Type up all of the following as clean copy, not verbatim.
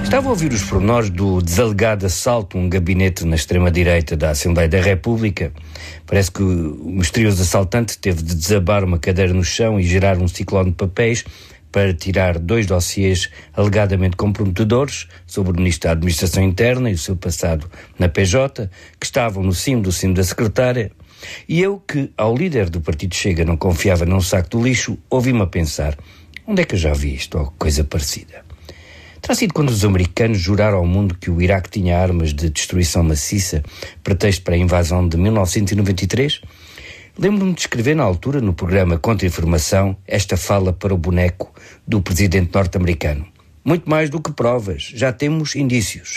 Estava a ouvir os pormenores do desalegado assalto a um gabinete na extrema-direita da Assembleia da República. Parece que o misterioso assaltante teve de desabar uma cadeira no chão e gerar um ciclone de papéis para tirar 2 dossiês alegadamente comprometedores sobre o Ministro da Administração Interna e o seu passado na PJ, que estavam no cimo do cimo da secretária. E eu, que ao líder do Partido Chega não confiava num saco do lixo, ouvi-me a pensar: onde é que eu já vi isto ou coisa parecida? Terá sido quando os americanos juraram ao mundo que o Iraque tinha armas de destruição maciça, pretexto para a invasão de 1993? Lembro-me de escrever na altura, no programa Contra-Informação, esta fala para o boneco do presidente norte-americano: muito mais do que provas, já temos indícios.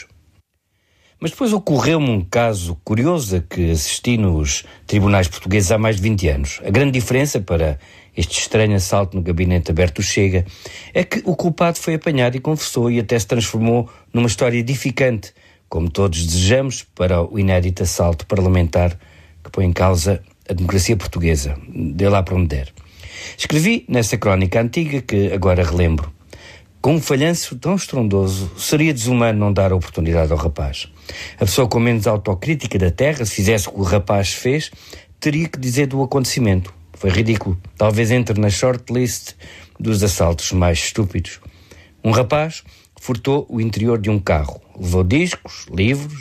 Mas depois ocorreu-me um caso curioso a que assisti nos tribunais portugueses há mais de 20 anos. A grande diferença para este estranho assalto no gabinete aberto do Chega é que o culpado foi apanhado e confessou, e até se transformou numa história edificante, como todos desejamos, para o inédito assalto parlamentar que põe em causa a democracia portuguesa, de lá para onde der. Escrevi nessa crónica antiga, que agora relembro: com um falhanço tão estrondoso, seria desumano não dar a oportunidade ao rapaz. A pessoa com menos autocrítica da terra, se fizesse o que o rapaz fez, teria que dizer do acontecimento: foi ridículo, talvez entre na shortlist dos assaltos mais estúpidos. Um rapaz furtou o interior de um carro, levou discos, livros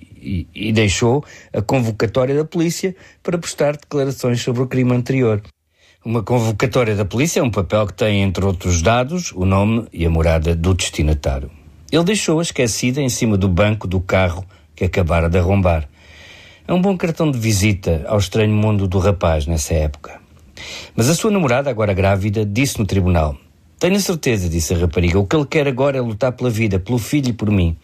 e deixou a convocatória da polícia para prestar declarações sobre o crime anterior. Uma convocatória da polícia é um papel que tem, entre outros dados, o nome e a morada do destinatário. Ele deixou-a esquecida em cima do banco do carro que acabara de arrombar. É um bom cartão de visita ao estranho mundo do rapaz nessa época. Mas a sua namorada, agora grávida, disse no tribunal: tenho certeza, disse a rapariga, o que ele quer agora é lutar pela vida, pelo filho e por mim.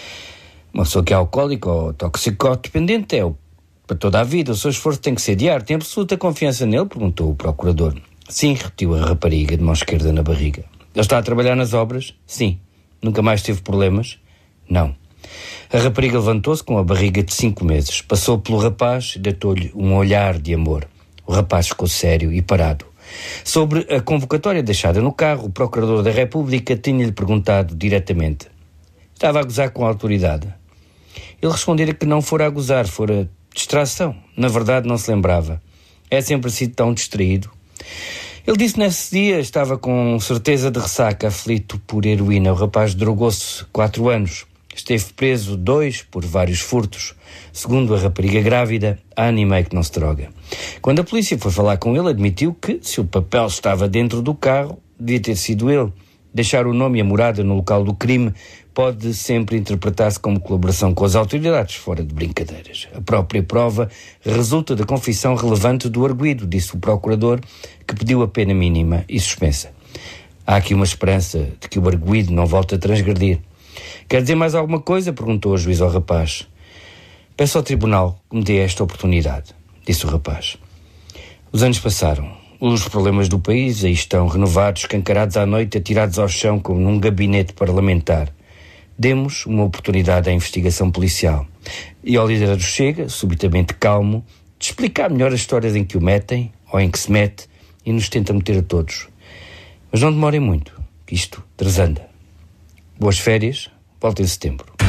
Uma pessoa que é alcoólica ou toxicodependente para toda a vida. O seu esforço tem que ser diário. Tem absoluta confiança nele? Perguntou o procurador. Sim, repetiu a rapariga, de mão esquerda na barriga. Ele está a trabalhar nas obras? Sim. Nunca mais teve problemas? Não. A rapariga levantou-se com a barriga de 5 meses. Passou pelo rapaz e deitou-lhe um olhar de amor. O rapaz ficou sério e parado. Sobre a convocatória deixada no carro, o procurador da República tinha-lhe perguntado diretamente: estava a gozar com a autoridade? Ele respondera que não fora a gozar, fora distração. Na verdade, não se lembrava. É sempre sido tão distraído. Ele disse que nesse dia estava com certeza de ressaca, aflito por heroína. O rapaz drogou-se 4 anos. Esteve preso 2 por vários furtos. Segundo a rapariga grávida, há ano e meio que não se droga. Quando a polícia foi falar com ele, admitiu que, se o papel estava dentro do carro, devia ter sido ele. Deixar o nome e a morada no local do crime pode sempre interpretar-se como colaboração com as autoridades, fora de brincadeiras. A própria prova resulta da confissão relevante do arguido, disse o procurador, que pediu a pena mínima e suspensa. Há aqui uma esperança de que o arguido não volte a transgredir. Quer dizer mais alguma coisa? Perguntou o juiz ao rapaz. Peço ao tribunal que me dê esta oportunidade, disse o rapaz. Os anos passaram. Os problemas do país aí estão renovados, escancarados à noite, atirados ao chão como num gabinete parlamentar. Demos uma oportunidade à investigação policial e ao líder do Chega, subitamente calmo, de explicar melhor as histórias em que o metem ou em que se mete e nos tenta meter a todos. Mas não demorem muito, que isto tresanda. Boas férias, volta em setembro.